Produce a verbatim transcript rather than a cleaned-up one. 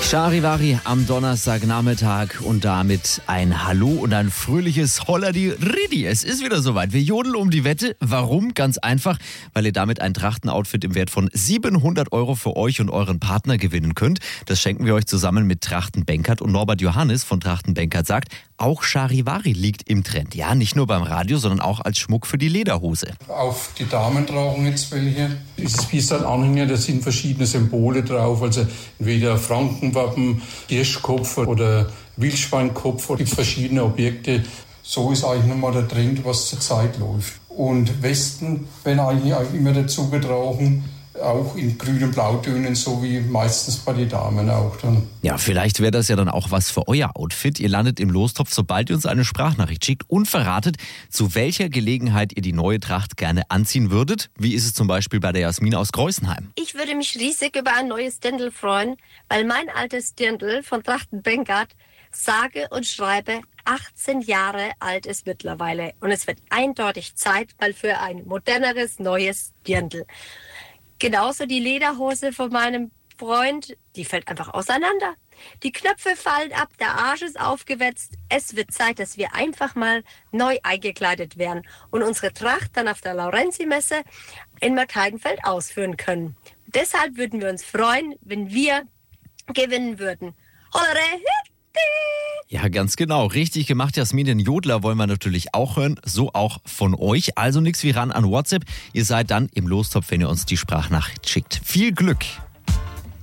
Charivari am Donnerstagnachmittag und damit ein Hallo und ein fröhliches Holladi Ridi. Es ist wieder soweit. Wir jodeln um die Wette. Warum? Ganz einfach, weil ihr damit ein Trachtenoutfit im Wert von siebenhundert Euro für euch und euren Partner gewinnen könnt. Das schenken wir euch zusammen mit Trachten Benkert. Und Norbert Johannes von Trachten Benkert sagt, auch Charivari liegt im Trend. Ja, nicht nur beim Radio, sondern auch als Schmuck für die Lederhose. Auf die Damen tragen jetzt welche. Dieses Bistan-Anhänger, da sind verschiedene Symbole drauf. Also entweder Frankenwappen, Hirschkopf oder Wildschweinkopf. Es gibt verschiedene Objekte. So ist eigentlich nochmal der Trend, was zur Zeit läuft. Und Westen werden eigentlich immer dazu getragen, auch in grünen Blautönen, so wie meistens bei den Damen auch dann. Ja, vielleicht wäre das ja dann auch was für euer Outfit. Ihr landet im Lostopf, sobald ihr uns eine Sprachnachricht schickt und verratet, zu welcher Gelegenheit ihr die neue Tracht gerne anziehen würdet. Wie ist es zum Beispiel bei der Jasmin aus Greußenheim? Ich würde mich riesig über ein neues Dirndl freuen, weil mein altes Dirndl von Trachten Benkert sage und schreibe achtzehn Jahre alt ist mittlerweile. Und es wird eindeutig Zeit mal für ein moderneres, neues Dirndl. Genauso die Lederhose von meinem Freund, die fällt einfach auseinander. Die Knöpfe fallen ab, der Arsch ist aufgewetzt. Es wird Zeit, dass wir einfach mal neu eingekleidet werden und unsere Tracht dann auf der Laurenzi-Messe in Marktheidenfeld ausführen können. Deshalb würden wir uns freuen, wenn wir gewinnen würden. Hollere, ja, ganz genau. Richtig gemacht, Jasmin. Den Jodler wollen wir natürlich auch hören. So auch von euch. Also nichts wie ran an WhatsApp. Ihr seid dann im Lostopf, wenn ihr uns die Sprachnachricht schickt. Viel Glück!